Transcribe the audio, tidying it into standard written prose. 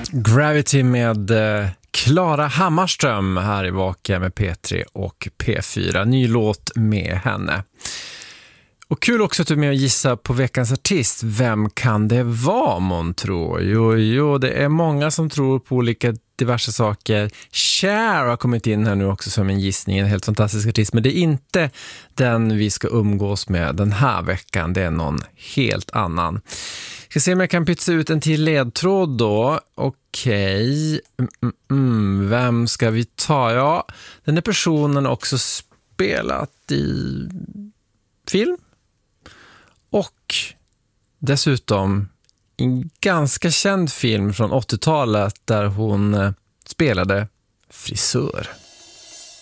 Gravity med Klara Hammarström här i Vaka med P3 och P4. Ny låt med henne. Och kul också att du är med och gissa på veckans artist. Vem kan det vara, månntro? Jo, det är många som tror på olika diverse saker. Cher har kommit in här nu också som en gissning, en helt fantastisk artist. Men det är inte den vi ska umgås med den här veckan. Det är någon helt annan. Jag ska se om jag kan pytsa ut en till ledtråd då. Okej. Vem ska vi ta? Ja, den här personen har också spelat i film. Och dessutom en ganska känd film från 80-talet där hon spelade frisör.